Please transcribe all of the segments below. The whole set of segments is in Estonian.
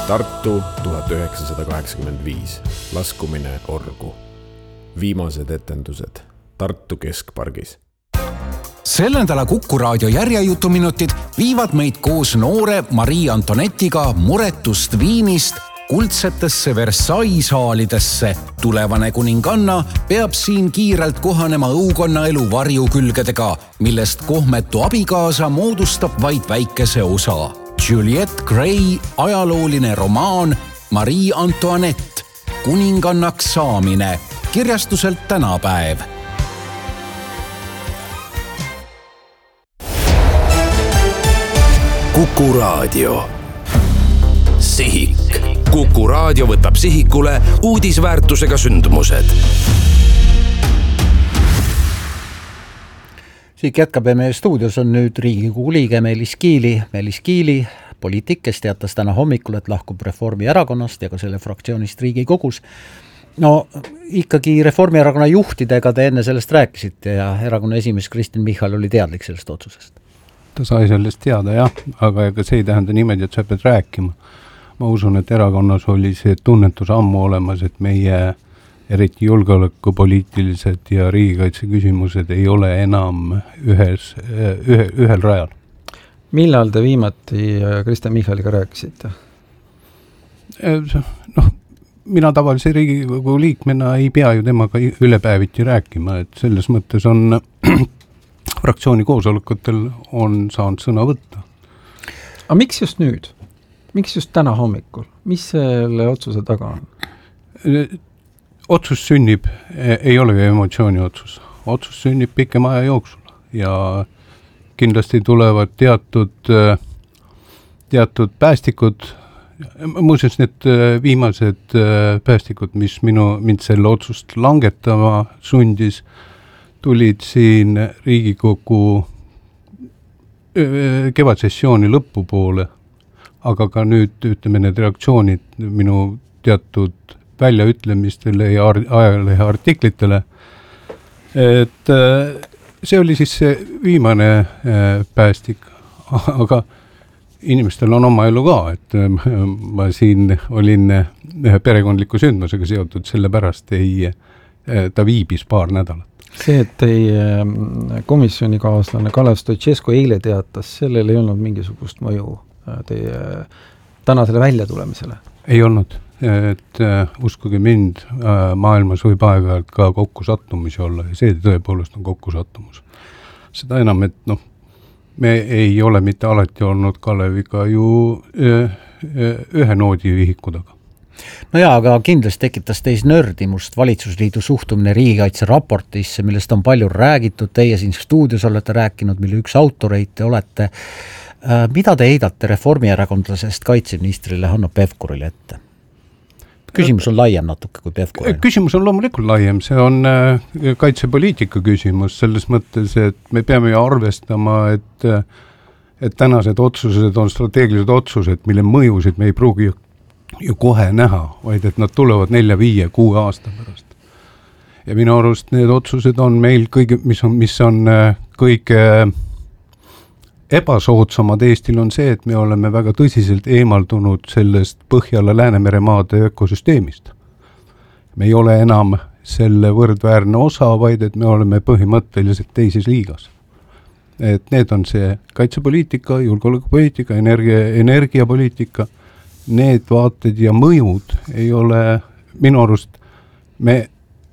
Tartu 1985. Laskumine orgu. Viimased etendused Tartu Keskpargis. Selle nädala Kuku raadio järjejutuminutid viivad meid koos noore Marie Antonetiga muretust Viinist kuldsetesse Versailles saalidesse. Tulevane kuninganna peab siin kiirelt kohanema õukonna elu varjukülgedega, millest kohmetu abikaasa moodustab vaid väikese osa. Juliette Gray ajalooline romaan Marie Antoinette, kuningannaks saamine, kirjastuselt Tänapäev. Kuku raadio. Sihik. Kuku raadio võtab sihikule uudisväärtusega sündmused. Siik jätkab ja meie stuudios on nüüd Riigikogu liige Meelis Kiili. Meelis Kiili, poliitik, kes teatas täna hommikul, et lahkub Reformierakonnast ja ka selle fraktsioonist Riigikogus. No ikkagi Reformierakonna juhtidega te enne sellest rääkisite ja erakonna esimees Kristen Michal oli teadlik sellest otsusest. Ta sai sellest teada, jah, aga ega see ei tähenda niimoodi, et sa pead rääkima. Ma usun, et erakonnas oli see tunnetus ammu olemas, et meie eriti julgeolekupoliitilised ja riigikaitse küsimused ei ole enam ühel rajal. Millal te viimati Kristen Michaliga rääkisite? Mina tavalise Riigikogu liikmena ei pea ju temaga ülepäeviti rääkima, et selles mõttes on fraktsiooni koosolekutel on saanud sõna võtta. Aga miks just nüüd? Miks just täna hommikul? Mis selle otsuse taga on? Otsus sünnib, ei ole ju emotsiooni otsus. Otsus sünnib pikema aja jooksul ja kindlasti tulevad teatud päästikud. Muuseas, need viimased päästikud, mis mind selle otsust langetama sundis, tulid siin Riigikogu kevadsessiooni lõpupoole, aga ka nüüd ütleme need reaktsioonid minu teatud väljaütlemistele ja ajalehe artiklitele. Et see oli siis see viimane päästik, aga inimestel on oma elu ka, et ma siin olin perekondliku sündmusega seotud, sellepärast ta viibis paar nädalat. See, et teie komisjonikaaslane Kalev Stoicescu eile teatas, sellel ei olnud mingisugust mõju teie tänasele väljatulemisele? Ei olnud, et uskuge mind, maailmas võib aeg-ajalt ka kokkusattumisi olla ja see tõepoolest on kokkusattumus. Seda enam, et me ei ole mitte alati olnud Kaleviga ju ühe noodi vihikudaga. No jaa, aga kindlasti tekitas teis nördimust valitsusliidu suhtumine riigikaitse raportisse, millest on palju räägitud, teie siin stuudios olete rääkinud, mille üks autoreid te olete. Mida te heidate reformierakondlasest kaitseministrile Hanno Pevkurile ette? Küsimus on laiem natuke kui Pevkuril. Küsimus on loomulikult laiem, see on kaitsepoliitika küsimus selles mõttes, et me peame arvestama, et tänased otsused on strateegilised otsused, mille mõjusid me ei pruugi ju kohe näha, vaid et nad tulevad 4, 5, 6 aasta pärast. Ja minu arust need otsused on meil mis on kõige ebasoodsamad Eestil on see, et me oleme väga tõsiselt eemaldunud sellest Põhjala Läänemeremaade ökosüsteemist. Me ei ole enam selle võrdväärne osa, vaid et me oleme põhimõtteliselt teises liigas. Et need on see kaitsepoliitika, julgeolekupoliitika, energiapoliitika, need vaated ja mõjud ei ole, minu arust me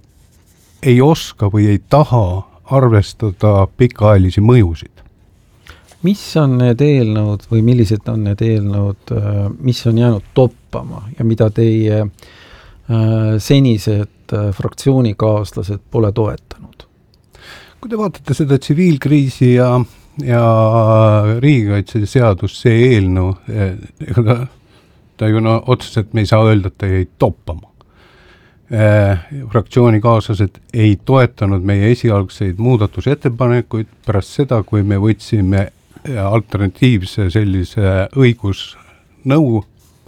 ei oska või ei taha arvestada pikaajalisi mõjusid. Mis on need eelnõud või millised on need eelnõud, mis on jäänud toppama ja mida teie senised fraktsioonikaaslased pole toetanud? Kui te vaatate seda tsiviilkriisi ja riigikaitse seadus, see eelnõu, ta ju otseselt me ei saa öelda, et ta jäi toppama. Fraktsioonikaaslased ei toetanud meie esialgseid muudatusettepanekuid pärast seda, kui me võtsime alternatiivse sellise õigusnõu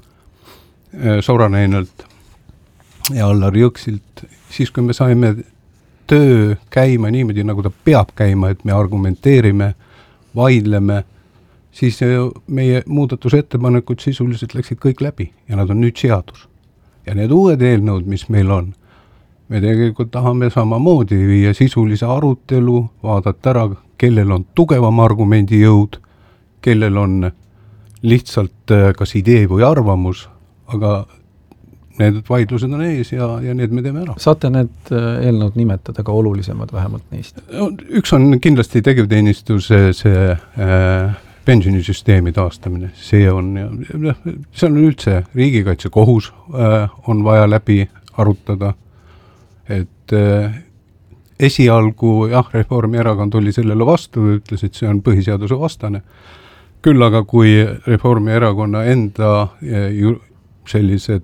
Soraneinalt ja Allar Jõksilt, siis kui me saime töö käima niimoodi, nagu ta peab käima, et me argumenteerime, vaidleme, siis meie muudatusettepanekud sisuliselt läksid kõik läbi ja nad on nüüd seadus. Ja need uued eelnõud, mis meil on, me tegelikult tahame samamoodi viia sisulise arutelu, vaadata ära, kellel on tugevam argumendijõud, kellel on lihtsalt kas idee või arvamus, aga need vaidlused on ees ja need me teeme ära. Saate need eelnõud nimetada ka olulisemad vähemalt neist? Üks on kindlasti tegevteenistuse see pensionisüsteemi taastamine. See on üldse riigikaitsekohus on vaja läbi arutada, et esialgu Reformierakond oli sellele vastu, ütles, et see on põhiseaduse vastane. Küll aga kui Reformierakonna enda sellised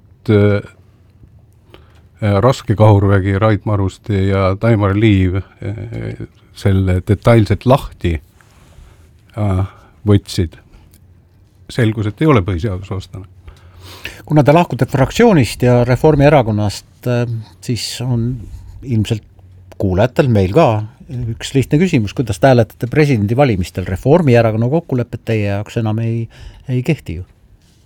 Raske Kahurvägi, Rait Maruste ja Taimar Liiv selle detailselt lahti võtsid, selgus, et ei ole põhiseadusvastane. Kuna te lahkute fraktsioonist ja Reformierakonnast, siis on ilmselt kuulajatel meil ka üks lihtne küsimus, kuidas te hääletate presidendi valimistel? Reformierakonna kokkulepped teie jaoks enam ei kehti ju.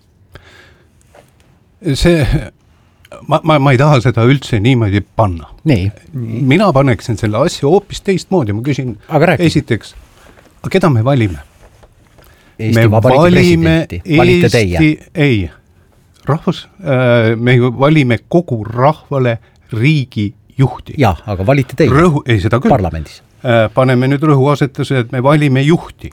See, ma ei taha seda üldse niimoodi panna. Nii. Mina paneksin selle asja hoopis teistmoodi. Ma küsin esiteks, keda me valime? Eesti Vabariigi presidenti. Valite teie? Ei. Me valime kogu rahvale riigi juhti. Jah, aga valite teie ei, seda küll. Parlamendis. Paneme nüüd rõhuasetuse, et me valime juhti.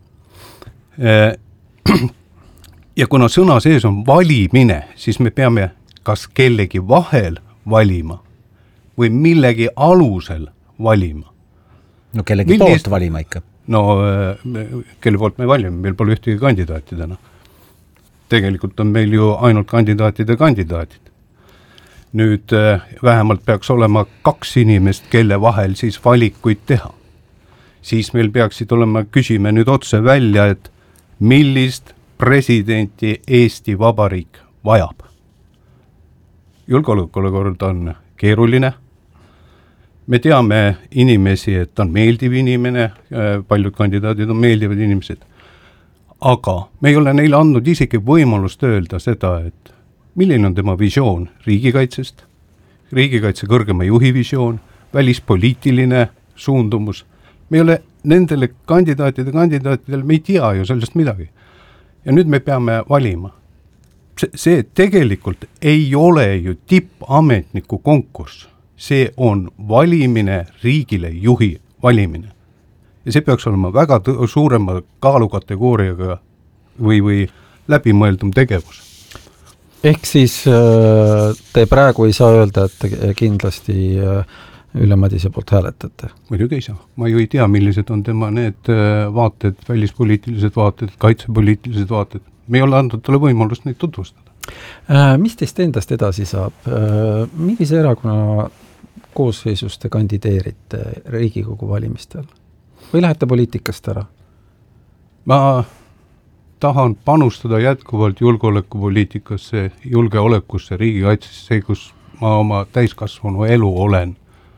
Ja kuna sõna sees on valimine, siis me peame kas kellegi vahel valima või millegi alusel valima. No kellegi poolt valima ikka. No kelle poolt me valime, meil pole ühtegi kandidaatidena. Tegelikult on meil ju ainult kandidaatid. Nüüd vähemalt peaks olema 2 inimest, kelle vahel siis valikuid teha. Siis meil peaksid olema, küsime nüüd otse välja, et millist presidenti Eesti Vabariik vajab. Julgeolekuolukord on keeruline. Me teame inimesi, et on meeldiv inimene, paljud kandidaadid on meeldivad inimesed. Aga me ei ole neile andnud isegi võimalust öelda seda, et milline on tema visioon riigikaitsest, riigikaitse kõrgema juhi visioon, välispoliitiline suundumus. Me ei ole nendele kandidaatidele, me ei tea ju sellest midagi. Ja nüüd me peame valima. See tegelikult ei ole ju tippametniku konkurss. See on valimine riigile juhi valimine. Ja see peaks olema väga suurema kaalukategooriaga või läbimõeldum tegevus. Ehk siis te praegu ei saa öelda, et te kindlasti Ülle Madise poolt hääletate? Muidugi ei saa. Ma ju ei tea, millised on tema need vaated, välispoliitilised vaated, kaitsepoliitilised vaated. Me ei ole andnud talle võimalust neid tutvustada. Mis teist endast edasi saab? Millise erakonna koosseisus te kandideerite Riigikogu valimistel? Või lähete poliitikast ära? Ma tahan panustada jätkuvalt julgeolekupoliitikasse, julgeolekusse, riigikaitsesse, kus ma oma täiskasvanu elu olen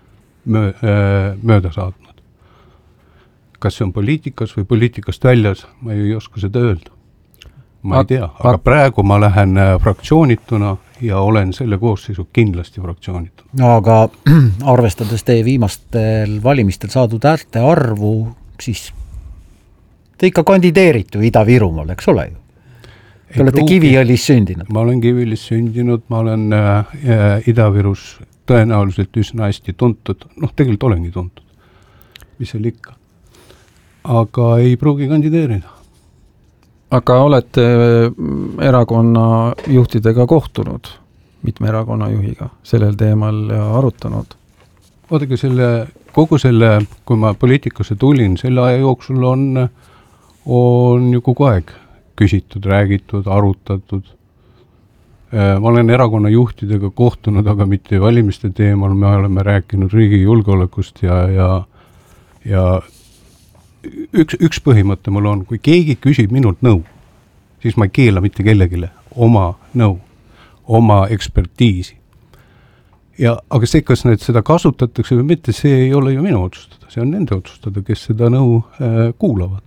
mööda saatnud. Kas see on poliitikas või poliitikast väljas, ma ei oska seda öelda. Ma ei tea, aga praegu ma lähen fraktsioonituna ja olen selle koosseisu kindlasti fraktsioonituna. No aga arvestades teie viimastel valimistel saadud häälte arvu, siis te ikka kandideeritu Ida-Virumaal, eks ole ju? Te olete Kiviõlis sündinud. Ma olen Kiviõlis sündinud, ma olen Ida-Virus tõenäoliselt üsna hästi tuntud, tegelikult olengi tuntud, mis seal ikka. Aga ei pruugi kandideerida. Aga olete erakonna juhtidega kohtunud, mitme erakonna juhiga sellel teemal ja arutanud? Vaadake kogu selle, kui ma poliitikasse tulin, selle aja jooksul on ju kogu aeg küsitud, räägitud, arutatud. Ma olen erakonna juhtidega kohtunud, aga mitte valimiste teemal, me oleme rääkinud riigi julgeolekust ja üks põhimõte mul on, kui keegi küsib minult nõu, siis ma ei keela mitte kellegile oma nõu, oma ekspertiisi. Aga see, kas need seda kasutatakse või mitte, see ei ole ju minu otsustada, see on nende otsustada, kes seda nõu kuulavad.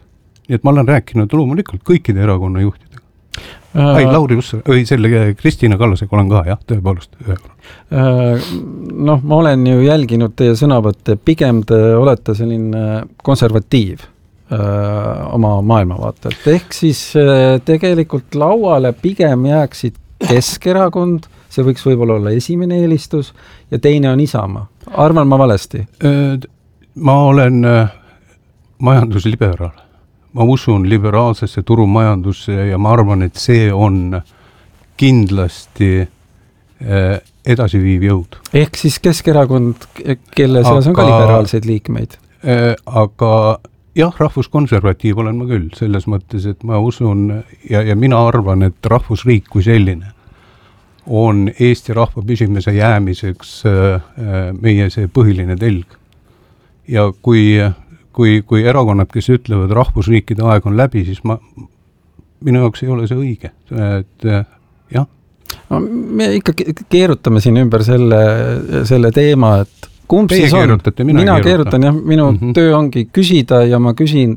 Nii et ma olen rääkinud loomulikult kõikide erakonna juhtidega. Lauri Hussar, selle Kristina Kallasega olen ka, jah, tõepoolest. Noh, ma olen ju jälginud teie sõnavõtte, pigem te olete selline konservatiiv oma maailmavaatelt. Ehk siis tegelikult lauale pigem jääksid Keskerakond, see võiks võib-olla olla esimene eelistus, ja teine on Isamaa. Arvan ma valesti? Ma olen majandusliberaal. Ma usun liberaalsesse turumajandusse ja ma arvan, et see on kindlasti edasiviiv jõud. Ehk siis Keskerakond, kelle seas on ka liberaalseid liikmeid? Aga jah, rahvuskonservatiiv olen ma küll, selles mõttes, et ma usun ja mina arvan, et rahvusriik kui selline on Eesti rahva püsimise jäämiseks meie see põhiline telg. Ja kui erakonnad, kes ütlevad, rahvusriikide aeg on läbi, siis minu jaoks ei ole see õige. Et, jah. No, me ikka keerutame siin ümber selle teema, et kumb Teie siis on? Mina keerutan, jah, minu töö ongi küsida ja ma küsin,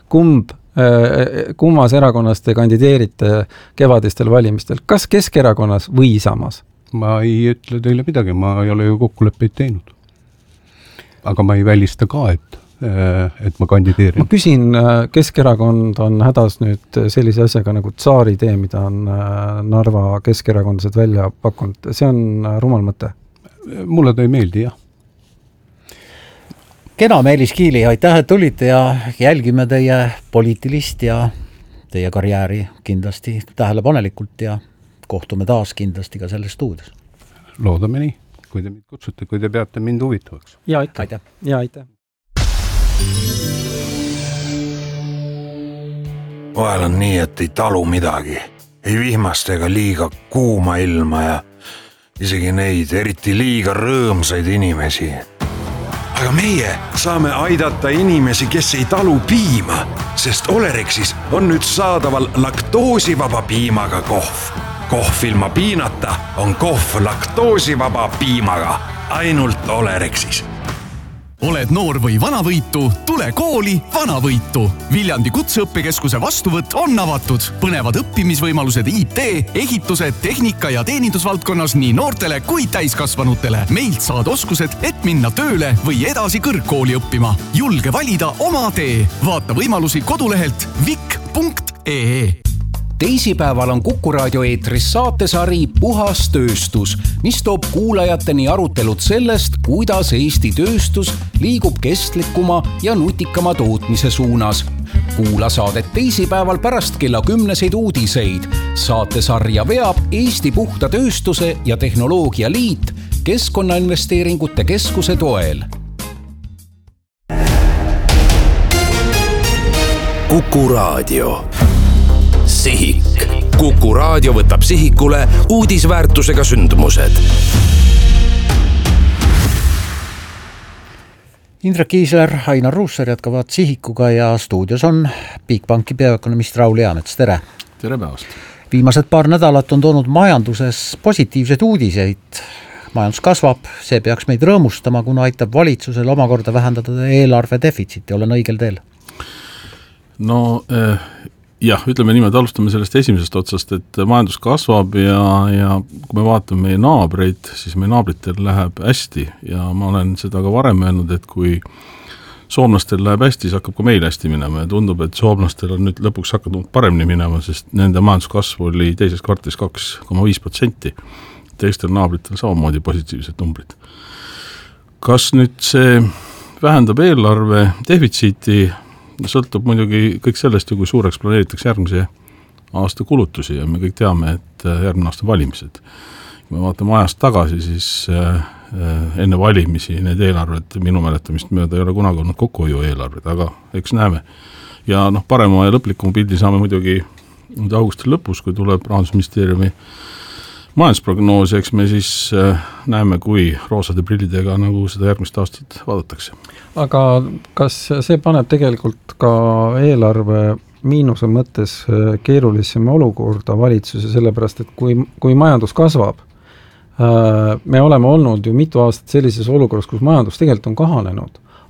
kummas erakonnas te kandideerite kevadistel valimistel. Kas Keskerakonnas või Isamaas? Ma ei ütle teile midagi, ma ei ole ju kokkuleppeid teinud. Aga ma ei välista ka, et ma kandideerin. Ma küsin, Keskerakond on hädas nüüd sellise asjaga nagu tsaari tee, mida on Narva keskerakondlased välja pakkunud. See on rumal mõte. Mulle ta ei meeldi, jah. Kena, Meelis Kiili, aitäh, et tulite ja jälgime teie poliitilist ja teie karjääri kindlasti tähelepanelikult ja kohtume taas kindlasti ka selles stuudios. Loodame nii, kui te mind kutsute, kui te peate mind huvitavaks. Ja aitäh. Ja aitäh. Vahel on nii, et ei talu midagi. Ei vihmast ega liiga kuuma ilma ja isegi neid eriti liiga rõõmsaid inimesi. Aga meie saame aidata inimesi, kes ei talu piima, sest Olerexis on nüüd saadaval laktoosivaba piimaga kohv. Kohv ilma piinata on kohv laktoosivaba piimaga. Ainult Olerexis. Oled noor või vanavõitu, tule kooli vanavõitu. Viljandi kutseõppekeskuse vastuvõtt on avatud. Põnevad õppimisvõimalused IT, ehitused, tehnika ja teenindusvaldkonnas nii noortele kui täiskasvanutele. Meilt saad oskused, et minna tööle või edasi kõrgkooli õppima. Julge valida oma tee. Vaata võimalusi kodulehelt vik.ee. Teisipäeval on Kuku Raadio eetris saatesari Puhas tööstus, mis toob kuulajateni arutelud sellest, kuidas Eesti tööstus liigub kestlikuma ja nutikama tootmise suunas. Kuula saadet teisipäeval pärast kella 10 uudiseid. Saatesarja veab Eesti Puhta Tööstuse ja Tehnoloogia Liit Keskkonnainvesteeringute Keskuse toel. Kuku Raadio. Sihik. Kuku Raadio võtab sihikule uudisväärtusega sündmused. Indrek Kiisler, Ainar Ruussaar jätkavad Sihikuga ja stuudios on Bigbanki peaökonomist Raul Eamets. Tere! Tere päevast! Viimased paar nädalat on toonud majanduses positiivseid uudiseid. Majandus kasvab, see peaks meid rõõmustama, kuna aitab valitsusel omakorda vähendada eelarve defitsiiti. Olen õigel teel? No jah, ütleme niimoodi, alustame sellest esimesest otsast, et majandus kasvab ja kui me vaatame meie naabreid, siis meie naabritel läheb hästi ja ma olen seda ka varem öelnud, et kui soomlastel läheb hästi, siis hakkab ka meil hästi minema ja tundub, et soomlastel on nüüd lõpuks hakanud paremini minema, sest nende majanduskasv oli teises kvartalis 2,5%. Teistel naabritel samamoodi positiivsed numbrid. Kas nüüd see vähendab eelarve defitsiiti? Sõltub muidugi kõik sellest ju, kui suureks planeeritakse järgmise aasta kulutusi ja me kõik teame, et järgmine aasta valimised. Kui me vaatame ajast tagasi, siis enne valimisi need eelarved minu mäletamist mööda ei ole kunagi olnud kokkuhoiu eelarved, aga eks näeme. Ja parema ja lõplikuma pildi saame muidugi augusti lõpus, kui tuleb Rahandusministeeriumi majandusprognoos, eks me siis näeme, kui roosade prillidega nagu seda järgmist aastat vaadatakse. Aga kas see paneb tegelikult ka eelarve miinuse mõttes keerulisema olukorda valitsuse, sellepärast, et kui majandus kasvab, me oleme olnud ju mitu aastat sellises olukorras, kus majandus tegelikult on kahanenud,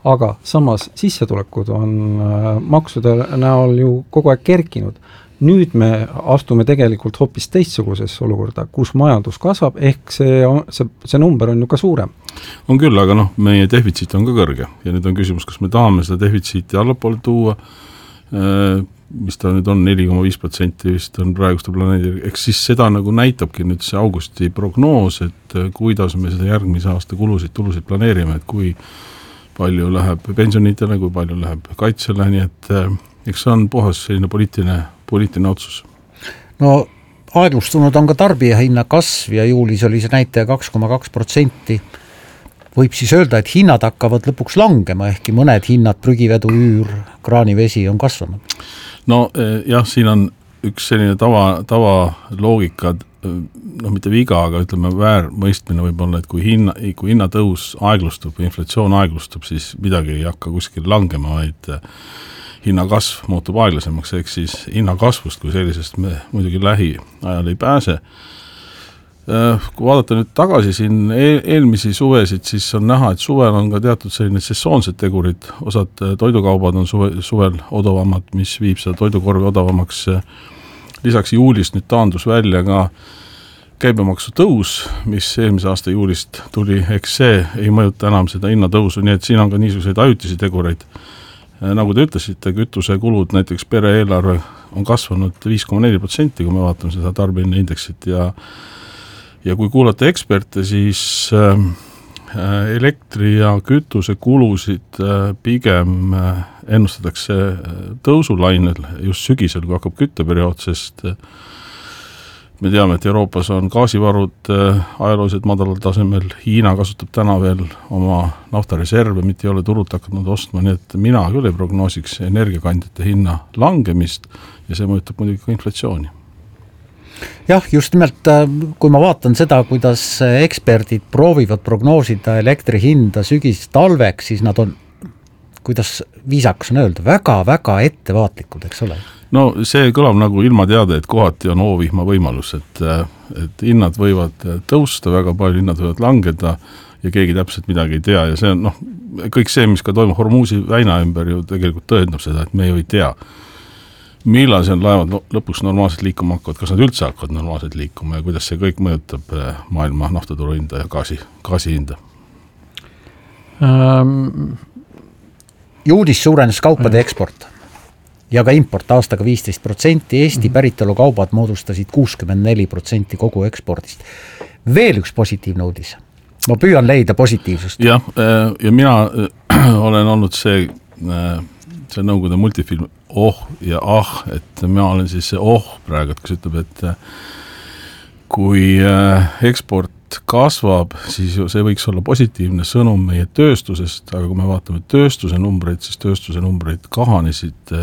aga samas sissetulekud on maksude näol ju kogu aeg kerkinud. Nüüd me astume tegelikult hoopis teistsugusesse olukorda, kus majandus kasvab, ehk see number on ju ka suurem. On küll, aga meie defitsiit on ka kõrge ja nüüd on küsimus, kas me tahame seda defitsiiti allapoole tuua, mis ta nüüd on 4,5% vist on praeguste planeedil, eks siis seda nagu näitabki nüüd see augusti prognoos, et kuidas me seda järgmise aasta tulusid planeerime, et kui palju läheb pensionitele, kui palju läheb kaitsele, nii et eks see on puhas selline poliitiline otsus. No aeglustunud on ka tarbijahinna kasv ja juulis oli see näitaja 2,2%. Võib siis öelda, et hinnad hakkavad lõpuks langema, ehkki mõned hinnad, prügivedu, üür, kraanivesi on kasvanud. No jah, siin on üks selline tava loogika, mitte viga, aga ütleme väärmõistmine võib olla, et kui hinnatõus aeglustub, inflatsioon aeglustub, siis midagi ei hakka kuskil langema, vaid hinnakasv muutub aeglasemaks, ehk siis hinnakasvust kui sellisest me muidugi lähiajal ei pääse. Kui vaadata nüüd tagasi siin eelmisi suvesid, siis on näha, et suvel on ka teatud selline sesoonsed tegurid, osad toidukaubad on suvel odavamad, mis viib seda toidukorvi odavamaks. Lisaks juulist nüüd taandus välja ka käibemaksu tõus, mis eelmise aasta juulist tuli, eks see ei mõjuta enam seda hinnatõusu, nii et siin on ka niisuguseid ajutisi tegureid. Nagu te ütlesite, kütuse kulud, näiteks pere eelarve on kasvanud 5,4%, kui me vaatame seda tarbijahinnaindeksit ja kui kuulata eksperte, siis elektri ja kütuse kulusid pigem ennustatakse tõusulainel just sügisel, kui hakkab kütteperiood, sest me teame, et Euroopas on gaasivarud ajalooliselt madalal tasemel, Hiina kasutab täna veel oma naftareserve, mitte ei ole turult hakanud ostma, nii et mina küll ei prognoosiks energiakandjate hinna langemist ja see mõjutab muidugi ka inflatsiooni. Jah, just nimelt, kui ma vaatan seda, kuidas eksperdid proovivad prognoosida elektri hinda sügis talveks, siis nad on, kuidas viisakas on öelda, väga-väga ettevaatlikud, eks ole? No see kõlab nagu ilma teada, et kohati on oovihma võimalus, et hinnad võivad tõusta väga palju, hinnad võivad langeda ja keegi täpselt midagi ei tea ja see on kõik see, mis ka toimub Hormuzi väina ümber ju tegelikult tõendab seda, et me ju ei tea, millal see laevad lõpuks normaalselt liikuma hakkavad, kas nad üldse hakkavad normaalselt liikuma ja kuidas see kõik mõjutab maailma naftaturu hinda ja gaasi hinda. Juulis suurenes kaupade eksport ja ka import aastaga 15%, Eesti päritolu kaubad moodustasid 64% kogu ekspordist. Veel üks positiivne uudis. Ma püüan leida positiivsust. Ja mina olen olnud see Nõukogude multifilm ja et ma olen siis see praegu, kes ütleb, et kui eksport kasvab, siis see võiks olla positiivne sõnum meie tööstusest, aga kui me vaatame tööstuse numbreid, siis tööstuse numbreid kahanesid